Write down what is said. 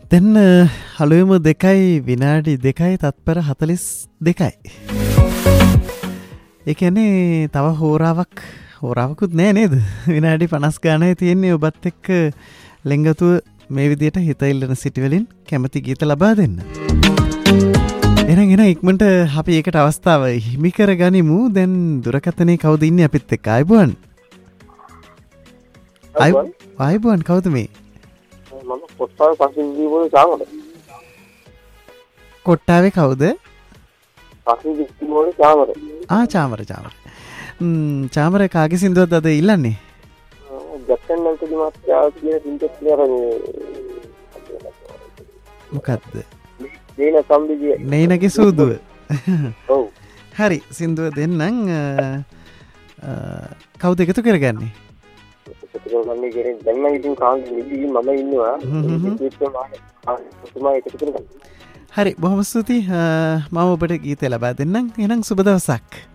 දැන් හලුවම 2යි විනාඩි 2යි තත්පර 42යි. ඒ කියන්නේ තව හෝරාවකුත් නෑ නේද? විනාඩි 50 ගානයි තියෙන්නේ. ඔබත් එක්ක ලෙන්ගතුව මේ විදියට හිත ඉල්ලන සිටි වලින් කැමති ගීත ලබා දෙන්න. එහෙනම් ඉක්මනට අපි ඒකට අවස්ථාව හිමි කරගනිමු. දැන් දුරකථනයේ කවුද ඉන්නේ අපිත් එක්ක? ආයිබුවන්. ආයිබුවන් කවුද මේ? මම කොට්ටාවේ පස්සින් ජීවන චාමර. කොට්ටාවේ කවුද? පස්සින් ජීවන චාමර. චාමර. චාමර කාගේ සින්දුවක්ද අද ඉල්ලන්නේ? ජැක්සන් නැන්ටි මාත්‍යා කියන සින්දුවක් නේරනේ. මොකද්ද? දේන සම්බිජිය. නේනගේ සූදුව. ඔව්. හරි සින්දුව දෙන්නම්. කවුද එකතු කරගන්නේ? මන්නේ කියන්නේ දැන් නම් ඉතින් කාන්ති නිදි මම ඉන්නවා. හරි බොහොම ස්තුතියි. මම ඔබට ගීතය ලබා දෙන්නම්. එහෙනම් සුබ දවසක්.